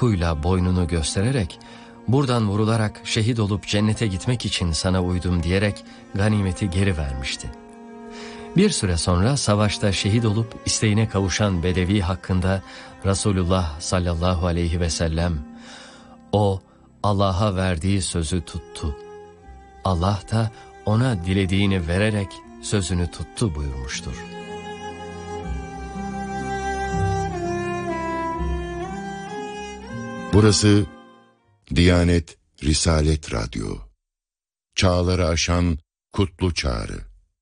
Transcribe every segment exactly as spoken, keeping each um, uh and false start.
okuyla boynunu göstererek, buradan vurularak şehit olup cennete gitmek için sana uydum diyerek ganimeti geri vermişti. Bir süre sonra savaşta şehit olup isteğine kavuşan Bedevi hakkında Resulullah sallallahu aleyhi ve sellem, o Allah'a verdiği sözü tuttu. Allah da ona dilediğini vererek sözünü tuttu buyurmuştur. Burası Diyanet Risalet Radyo. Çağları aşan kutlu çağrı.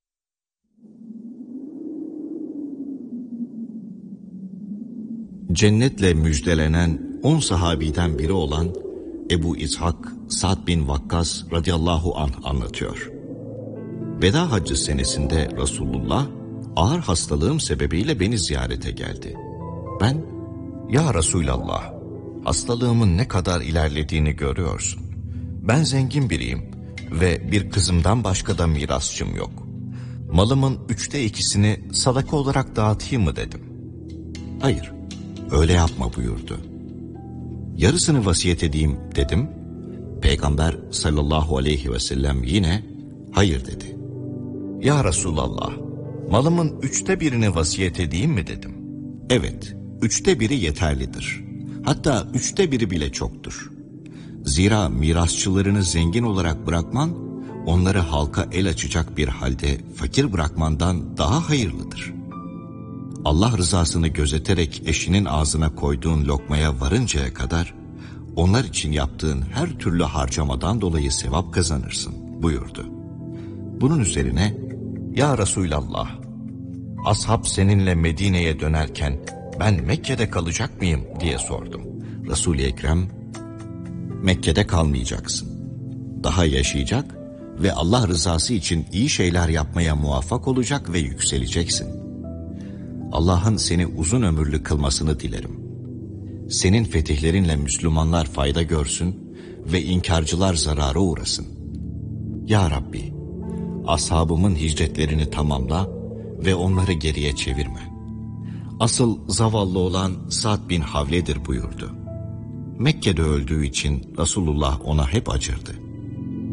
Cennetle müjdelenen on sahabiden biri olan Ebu İshak Sa'd bin Vakkas radıyallahu anh anlatıyor. Veda haccı senesinde Resulullah ağır hastalığım sebebiyle beni ziyarete geldi. Ben, "Ya Resulallah, hastalığımın ne kadar ilerlediğini görüyorsun. Ben zengin biriyim ve bir kızımdan başka da mirasçım yok. Malımın üçte ikisini sadaka olarak dağıtayım mı?" dedim. "Hayır, öyle yapma" buyurdu. "Yarısını vasiyet edeyim" dedim. Peygamber sallallahu aleyhi ve sellem yine "hayır" dedi. "Ya Resulallah, malımın üçte birini vasiyet edeyim mi?" dedim. "Evet, üçte biri yeterlidir. Hatta üçte biri bile çoktur. Zira mirasçılarını zengin olarak bırakman, onları halka el açacak bir halde fakir bırakmandan daha hayırlıdır. Allah rızasını gözeterek eşinin ağzına koyduğun lokmaya varıncaya kadar, onlar için yaptığın her türlü harcamadan dolayı sevap kazanırsın" buyurdu. Bunun üzerine, "Ya Resulallah, ashab seninle Medine'ye dönerken ben Mekke'de kalacak mıyım?" diye sordum. Resul-i Ekrem, "Mekke'de kalmayacaksın. Daha yaşayacak ve Allah rızası için iyi şeyler yapmaya muvaffak olacak ve yükseleceksin. Allah'ın seni uzun ömürlü kılmasını dilerim. Senin fetihlerinle Müslümanlar fayda görsün ve inkarcılar zarara uğrasın. Ya Rabbi, ashabımın hicretlerini tamamla ve onları geriye çevirme. Asıl zavallı olan Sa'd bin Havle'dir" buyurdu. Mekke'de öldüğü için Resulullah ona hep acırdı.